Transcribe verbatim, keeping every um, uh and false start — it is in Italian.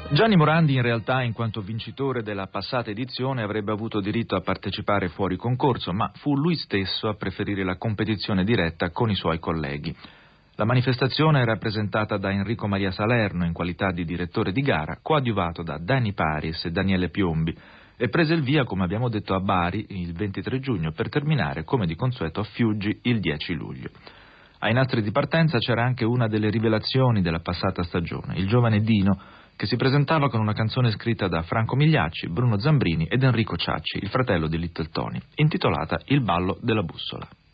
Gianni Morandi in realtà, in quanto vincitore della passata edizione, avrebbe avuto diritto a partecipare fuori concorso, ma fu lui stesso a preferire la competizione diretta con i suoi colleghi. La manifestazione è rappresentata da Enrico Maria Salerno in qualità di direttore di gara, coadiuvato da Danny Paris e Daniele Piombi, e prese il via, come abbiamo detto, a Bari il ventitré giugno per terminare, come di consueto, a Fiuggi il dieci luglio. Ai nastri di partenza c'era anche una delle rivelazioni della passata stagione, il giovane Dino, che si presentava con una canzone scritta da Franco Migliacci, Bruno Zambrini ed Enrico Ciacci, il fratello di Little Tony, intitolata Il ballo della bussola.